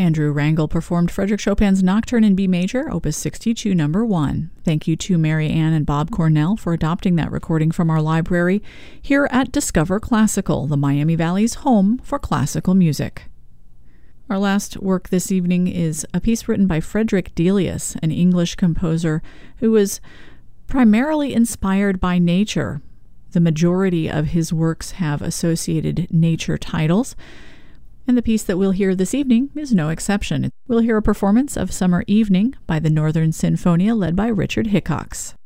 Andrew Rangel performed Frédéric Chopin's Nocturne in B major, Opus 62, number 1. Thank you to Mary Ann and Bob Cornell for adopting that recording from our library here at Discover Classical, the Miami Valley's home for classical music. Our last work this evening is a piece written by Frederick Delius, an English composer who was primarily inspired by nature. The majority of his works have associated nature titles, and the piece that we'll hear this evening is no exception. We'll hear a performance of Summer Evening by the Northern Sinfonia led by Richard Hickox.